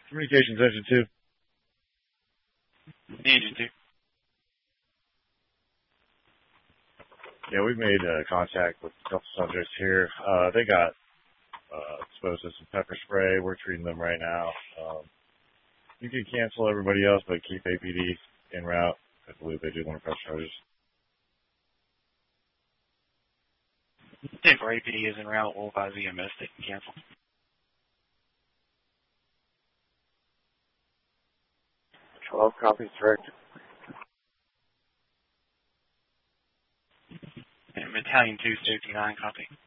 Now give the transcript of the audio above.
Communications Engine 2. Engine 2. Yeah, we've made contact with a couple subjects here. They got exposed to some pepper spray. We're treating them right now. You can cancel everybody else, but keep APD en route. I believe they do want to press charges. If our APD is en route, we'll advise EMS they can cancel. Copies, direct. And Battalion 2, Safety 9, copy.